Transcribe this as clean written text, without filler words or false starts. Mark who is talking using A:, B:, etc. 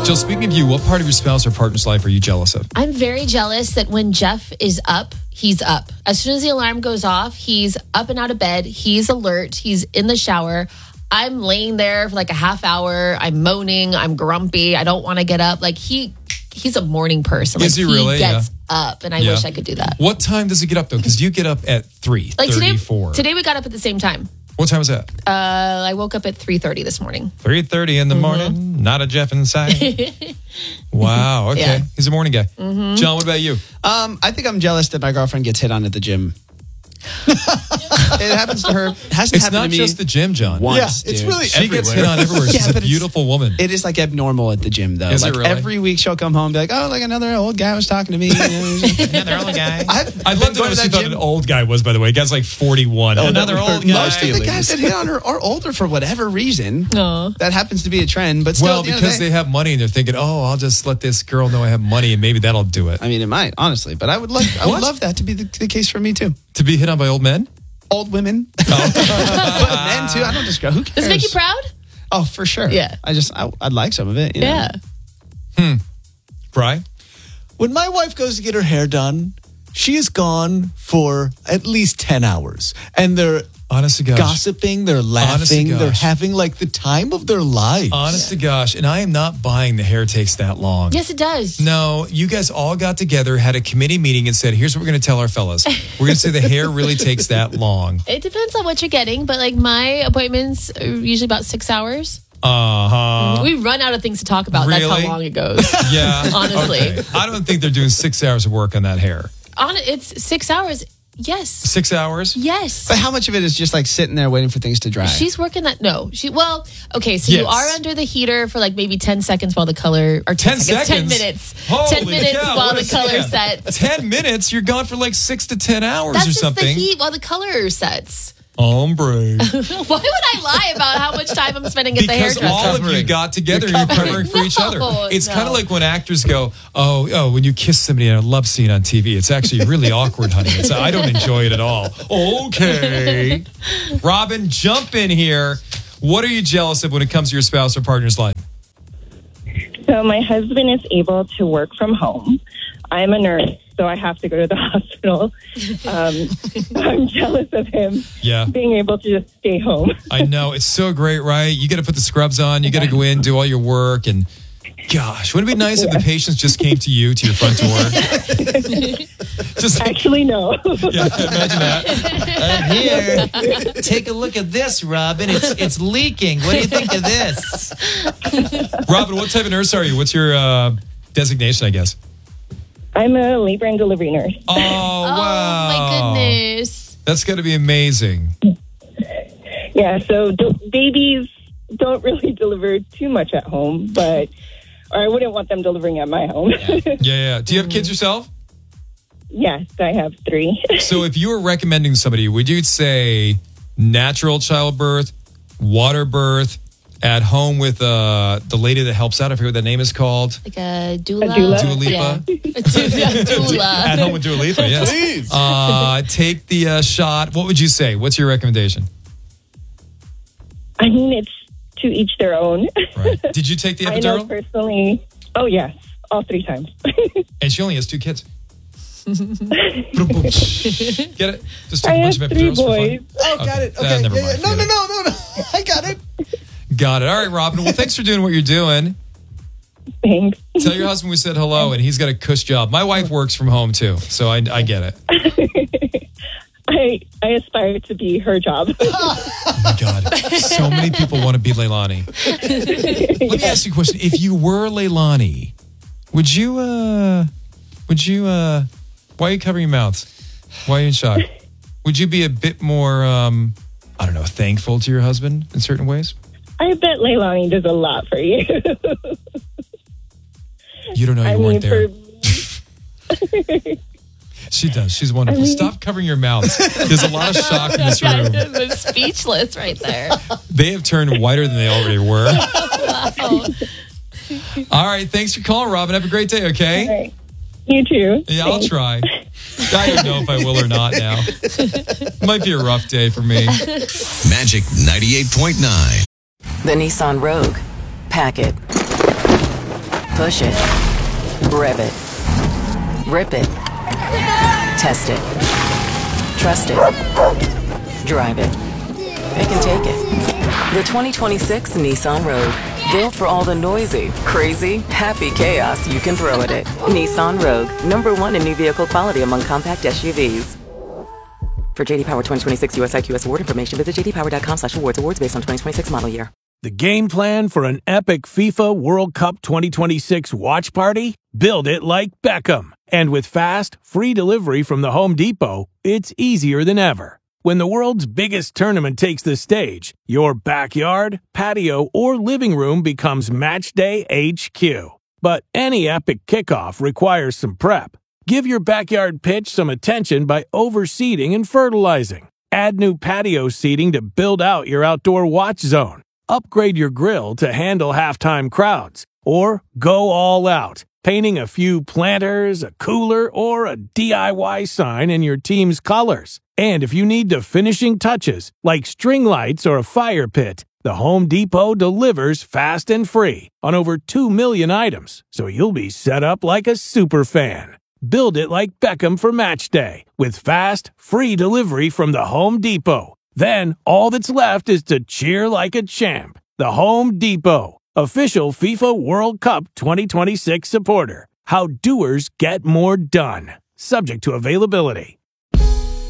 A: Jill, speaking of you, what part of your spouse or partner's life are you jealous of?
B: I'm very jealous that when Jeff is up, he's up. As soon as the alarm goes off, he's up and out of bed. He's alert. He's in the shower. I'm laying there for like a half hour. I'm moaning. I'm grumpy. I don't want to get up. Like he's a morning person.
A: Is he really?
B: He gets up, and I wish I could do that.
A: What time does he get up, though? Because you get up at 3:34.
B: Like today we got up at the same time.
A: What time was that?
B: I woke up at 3:30 this morning.
A: 3:30 in the morning. Not a Jeff inside. Wow. Okay.
B: Yeah.
A: He's a morning guy. John, what about you?
C: I think I'm jealous that my girlfriend gets hit on at the gym. It happens to her. Hasn't
A: It's
C: happened
A: not
C: to me
A: just the gym, John.
C: once,
D: it's
C: dude.
D: really
A: She gets hit on everywhere. She's a
C: but it's-
A: beautiful woman.
C: It is like abnormal at the gym, though.
A: Is it
C: like
A: really?
C: every week she'll come home and be like, "Oh, like another old guy was talking to me."
A: Another old guy. I'd love to know what she thought an
C: gym.
A: old guy was, by the way. Guy's like 41. Another old guy.
C: Most of the guys that hit on her are older for whatever reason.
B: No.
C: That happens to be a trend, but still,
A: Well,
C: at the end of
A: because
C: the day-
A: they have money and they're thinking, oh, I'll just let this girl know I have money and maybe that'll do it.
C: I mean, it might honestly, but I would love that to be the case for me too.
A: To be hit on by old men?
C: Old women, but men too. I don't just go. Who cares?
B: Does it make you proud?
C: Oh, for sure.
B: Yeah.
C: I'd like some of it. You know?
B: Yeah.
A: Brian?
D: When my wife goes to get her hair done, she is gone for at least 10 hours. And they're
A: Honest to gosh.
D: gossiping, they're
A: Honest to
D: laughing, they're
A: gosh.
D: having like the time of their lives.
A: Honest to gosh. And I am not buying the hair takes that long.
B: Yes, it does.
A: No, you guys all got together, had a committee meeting and said, here's what we're going to tell our fellas. We're going to say the hair really takes that long.
B: It depends on what you're getting, but like my appointments are usually about 6 hours.
A: Uh-huh.
B: We run out of things to talk about. That's
A: Really?
B: how long it goes.
A: Yeah.
B: Honestly.
A: Okay. I don't think they're doing 6 hours of work on that hair.
B: It's 6 hours. Yes.
A: 6 hours?
B: Yes.
C: But how much of it is just like sitting there waiting for things to dry?
B: She's working that. No, okay. So you
A: Yes.
B: are under the heater for like maybe 10 seconds while the color, or 10
A: 10
B: seconds, 10
A: seconds?
B: minutes.
A: Holy
B: 10 minutes
A: cow,
B: while
A: what
B: the
A: a
B: color
A: scam.
B: sets.
A: 10 minutes? You're gone for like 6 to 10 hours
B: That's
A: or
B: just
A: something.
B: the heat while the color sets.
A: Hombre.
B: Why would I lie about how much time I'm spending at the
A: Because
B: hairdresser?
A: all of you got together and you're covering for each other.
B: No,
A: It's
B: no.
A: kind of like when actors go, oh, when you kiss somebody in a love scene on TV, it's actually really awkward, honey. I don't enjoy it at all. Okay. Robin, jump in here. What are you jealous of when it comes to your spouse or partner's life?
E: So my husband is able to work from home. I'm a nurse, so I have to go to the hospital. I'm jealous of him
A: Yeah.
E: being able to just stay home.
A: I know. It's so great, right? You got to put the scrubs on. You got to go in, do all your work. And gosh, wouldn't it be nice if the patients just came to you, to your front door? Just like,
E: Actually, no.
A: yeah, imagine that.
F: Here, take a look at this, Robin. It's leaking. What do you think of this?
A: Robin, what type of nurse are you? What's your designation, I guess?
E: I'm a labor and delivery nurse.
A: Oh, wow.
B: Oh, my goodness.
A: That's got to be amazing.
E: Yeah, so babies don't really deliver too much at home, or I wouldn't want them delivering at my home.
A: Yeah. Do you have kids yourself?
E: Yes, I have 3.
A: So if you were recommending somebody, would you say natural childbirth, water birth, at home with the lady that helps out? I forget what that name is called.
B: Like a doula.
E: A doula?
A: Dua Lipa?
B: Yeah. Doula.
A: At home with Dua Lipa, yes.
D: Please.
A: Take the shot. What would you say? What's your recommendation?
E: I mean, it's to each their own.
A: Right. Did you take the
E: I know
A: epidural?
E: personally. Oh, yes, all 3 times.
A: And she only has 2 kids. Get it? Just take
E: I
A: a bunch
E: have
A: of
E: 3
A: epidurals for
E: boys.
A: fun.
D: Oh, got it. Okay.
A: Never
D: Yeah,
A: mind.
D: yeah. No.
A: Forget it.
D: I got it.
A: Got it. All right, Robin. Well, thanks for doing what you're doing.
E: Thanks.
A: Tell your husband we said hello, and he's got a cush job. My wife works from home, too, so I get it.
E: I aspire to be her job.
A: Oh, my God. So many people want to be Leilani. Let me ask you a question. If you were Leilani, would you, why are you covering your mouth? Why are you in shock? Would you be a bit more, I don't know, thankful to your husband in certain ways?
E: I bet Leilani does a lot for you.
A: You don't know you
E: I
A: weren't there.
E: mean,
A: She does. She's wonderful. Stop covering your mouth. There's a lot of shock in this room.
B: I'm speechless right there.
A: They have turned whiter than they already were.
B: Wow.
A: All right. Thanks for calling, Robin. Have a great day, okay?
E: all right. You too.
A: Yeah, I'll try. I don't know if I will or not now. Might be a rough day for me.
G: Magic 98.9.
H: The Nissan Rogue. Pack it.
G: Push it. Rev it. Rip it. Test it. Trust it. Drive it. Pick and take it. The 2026 Nissan Rogue. Built for all the noisy, crazy, happy chaos you can throw at it. Nissan Rogue. #1 in new vehicle quality among compact SUVs. For JD Power 2026 US IQS award information, visit jdpower.com/awards. Awards based on 2026 model year.
H: The game plan for an epic FIFA World Cup 2026 watch party? Build it like Beckham. And with fast, free delivery from the Home Depot, it's easier than ever. When the world's biggest tournament takes the stage, your backyard, patio, or living room becomes Matchday HQ. But any epic kickoff requires some prep. Give your backyard pitch some attention by overseeding and fertilizing. Add new patio seating to build out your outdoor watch zone. Upgrade your grill to handle halftime crowds. Or go all out, painting a few planters, a cooler, or a DIY sign in your team's colors. And if you need the finishing touches, like string lights or a fire pit, the Home Depot delivers fast and free on over 2 million items, so you'll be set up like a super fan. Build it like Beckham for Match Day with fast, free delivery from the Home Depot. Then all that's left is to cheer like a champ. The Home Depot, official FIFA World Cup 2026 supporter. How doers get more done. Subject to availability.